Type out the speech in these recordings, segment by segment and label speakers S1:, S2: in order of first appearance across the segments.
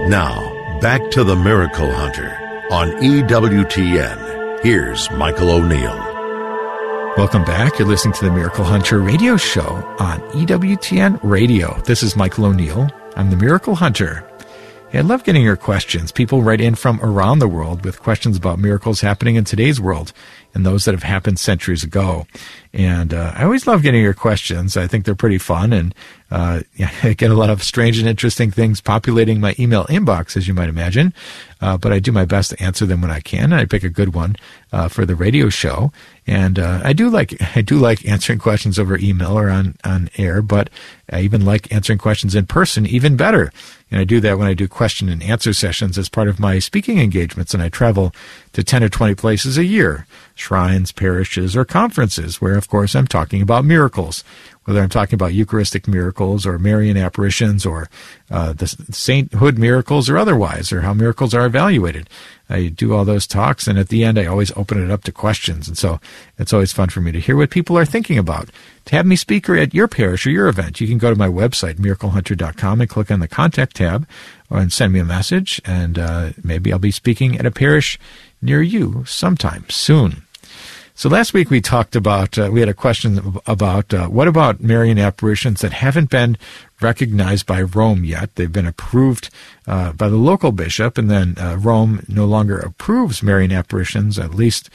S1: Now, back to the Miracle Hunter on EWTN. Here's Michael O'Neill.
S2: Welcome back. You're listening to the Miracle Hunter radio show on EWTN Radio. This is Michael O'Neill. I'm the Miracle Hunter. Hey, I love getting your questions. People write in from around the world with questions about miracles happening in today's world and those that have happened centuries ago. And I always love getting your questions. I think they're pretty fun, and I get a lot of strange and interesting things populating my email inbox, as you might imagine. But I do my best to answer them when I can, and I pick a good one for the radio show. And I do like answering questions over email or on air, but I even like answering questions in person even better. And I do that when I do question and answer sessions as part of my speaking engagements, and I travel to 10 or 20 places a year, shrines, parishes, or conferences, where, of course, I'm talking about miracles, whether I'm talking about Eucharistic miracles or Marian apparitions or the sainthood miracles or otherwise, or how miracles are evaluated. I do all those talks, and at the end, I always open it up to questions. And so it's always fun for me to hear what people are thinking about. To have me speak at your parish or your event, you can go to my website, miraclehunter.com, and click on the Contact tab and send me a message, and maybe I'll be speaking at a parish near you sometime soon. So last week we talked about, we had a question about what about Marian apparitions that haven't been recognized by Rome yet? They've been approved by the local bishop, and then Rome no longer approves Marian apparitions, at least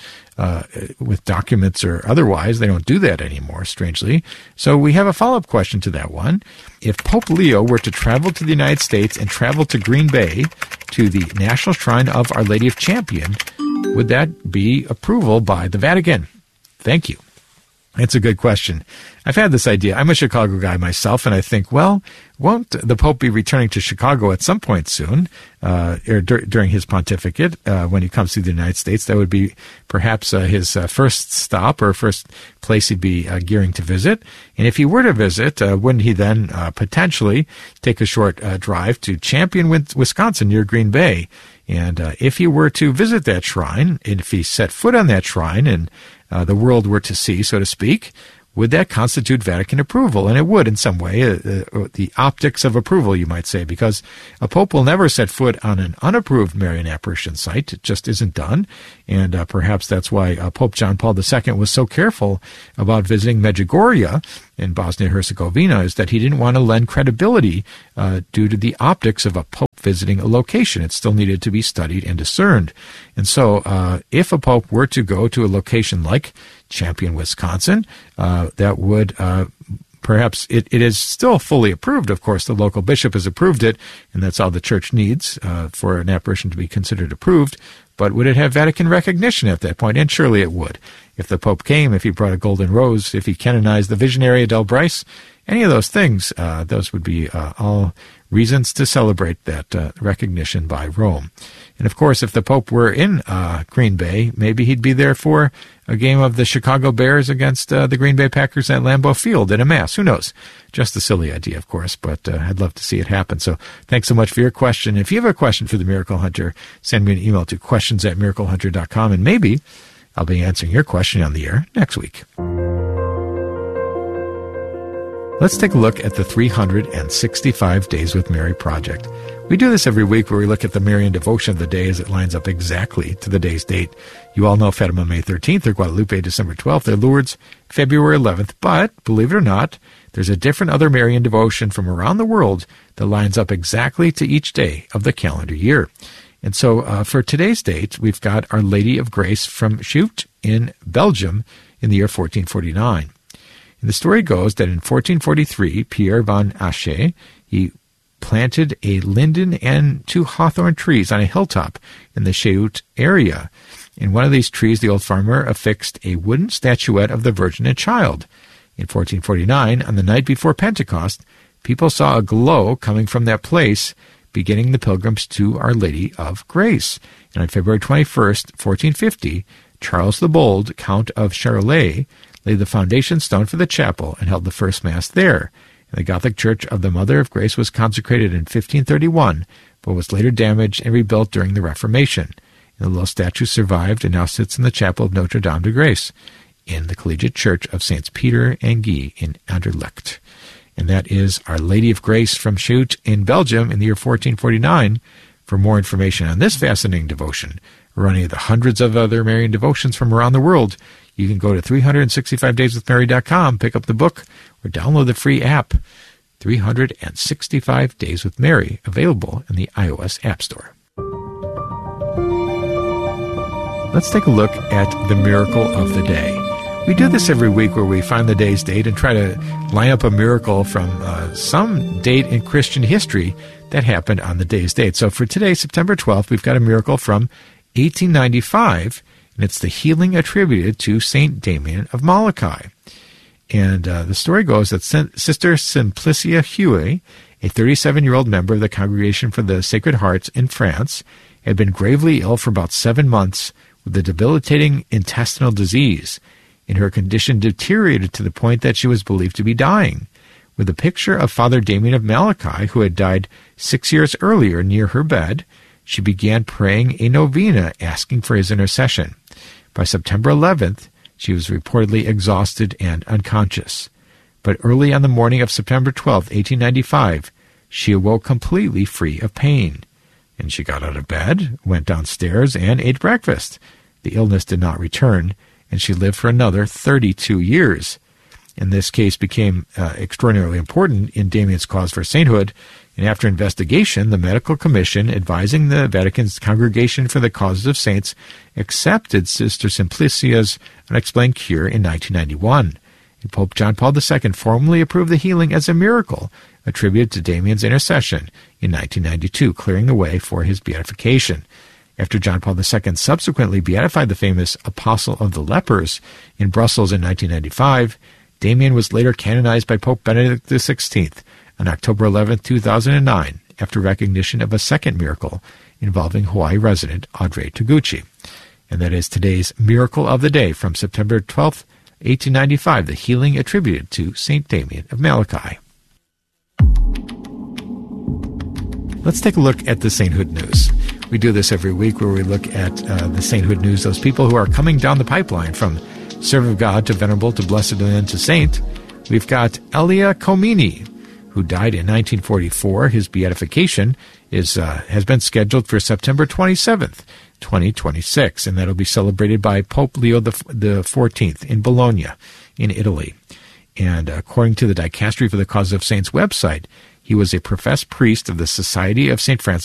S2: with documents or otherwise. They don't do that anymore, strangely. So we have a follow-up question to that one. If Pope Leo were to travel to the United States and travel to Green Bay to the National Shrine of Our Lady of Champion, would that be approval by the Vatican? Thank you. It's a good question. I've had this idea. I'm a Chicago guy myself, and I think, well, won't the Pope be returning to Chicago at some point soon, or during his pontificate, when he comes to the United States? That would be perhaps his first stop or first place he'd be gearing to visit. And if he were to visit, wouldn't he then potentially take a short drive to Champion, Wisconsin, near Green Bay? And if he were to visit that shrine, and if he set foot on that shrine and the world were to see, so to speak, would that constitute Vatican approval? And it would in some way, the optics of approval, you might say, because a pope will never set foot on an unapproved Marian apparition site. It just isn't done. And perhaps that's why Pope John Paul II was so careful about visiting Medjugorje in Bosnia-Herzegovina, is that he didn't want to lend credibility due to the optics of a pope visiting a location. It still needed to be studied and discerned. And so if a pope were to go to a location like Champion, Wisconsin, that would perhaps, it is still fully approved, of course. The local bishop has approved it, and that's all the church needs for an apparition to be considered approved. But would it have Vatican recognition at that point? And surely it would. If the Pope came, if he brought a golden rose, if he canonized the visionary Adele Bryce, any of those things, those would be all reasons to celebrate that recognition by Rome. And of course, if the Pope were in Green Bay, maybe he'd be there for a game of the Chicago Bears against the Green Bay Packers at Lambeau Field at a Mass. Who knows? Just a silly idea, of course, but I'd love to see it happen. So thanks so much for your question. If you have a question for the Miracle Hunter, send me an email to questions@miraclehunter.com, and maybe I'll be answering your question on the air next week. Let's take a look at the 365 Days with Mary project. We do this every week where we look at the Marian devotion of the day as it lines up exactly to the day's date. You all know Fatima May 13th, or Guadalupe December 12th, or Lourdes February 11th, but believe it or not, there's a different other Marian devotion from around the world that lines up exactly to each day of the calendar year. And so for today's date, we've got Our Lady of Grace from Schoot in Belgium in the year 1449. And the story goes that in 1443, Pierre van Ache, he planted a linden and 2 hawthorn trees on a hilltop in the Schoot area. In one of these trees, the old farmer affixed a wooden statuette of the Virgin and Child. In 1449, on the night before Pentecost, people saw a glow coming from that place, beginning the pilgrims to Our Lady of Grace. And on February 21st, 1450, Charles the Bold, Count of Charolais, laid the foundation stone for the chapel and held the first Mass there. And the Gothic Church of the Mother of Grace was consecrated in 1531, but was later damaged and rebuilt during the Reformation. And the little statue survived and now sits in the chapel of Notre Dame de Grace in the Collegiate Church of Saints Peter and Guy in Anderlecht. and that is Our Lady of Grace from Chute in Belgium in the year 1449. For more information on this fascinating devotion, or any of the hundreds of other Marian devotions from around the world, you can go to 365dayswithmary.com, pick up the book, or download the free app, 365 Days with Mary, available in the iOS App Store. Let's take a look at the miracle of the day. We do this every week where we find the day's date and try to line up a miracle from some date in Christian history that happened on the day's date. So for today, September 12th, we've got a miracle from 1895, and it's the healing attributed to St. Damien of Malachi. And the story goes that Sister Simplicia Huet, a 37-year-old member of the Congregation for the Sacred Hearts in France, had been gravely ill for about 7 months with a debilitating intestinal disease, and her condition deteriorated to the point that she was believed to be dying. With a picture of Father Damien of Malachi, who had died 6 years earlier, near her bed, she began praying a novena asking for his intercession. By September 11th, she was reportedly exhausted and unconscious. But early on the morning of September 12th, 1895, she awoke completely free of pain. And she got out of bed, went downstairs, and ate breakfast. The illness did not return, and she lived for another 32 years. And this case became extraordinarily important in Damien's cause for sainthood, and after investigation, the Medical Commission, advising the Vatican's Congregation for the Causes of Saints, accepted Sister Simplicia's unexplained cure in 1991. And Pope John Paul II formally approved the healing as a miracle attributed to Damien's intercession in 1992, clearing the way for his beatification. After John Paul II subsequently beatified the famous Apostle of the Lepers in Brussels in 1995, Damien was later canonized by Pope Benedict XVI on October 11, 2009, after recognition of a second miracle involving Hawaii resident Audrey Taguchi. And that is today's Miracle of the Day from September 12, 1895, the healing attributed to St. Damien of Malachi. Let's take a look at the sainthood news. We do this every week where we look at the sainthood news, those people who are coming down the pipeline from servant of God to venerable to blessed and then to saint. We've got Elia Comini, who died in 1944. His beatification has been scheduled for September 27th, 2026, and that'll be celebrated by Pope Leo the 14th in Bologna, in Italy. And according to the Dicastery for the Cause of Saints website, he was a professed priest of the Society of St. Francis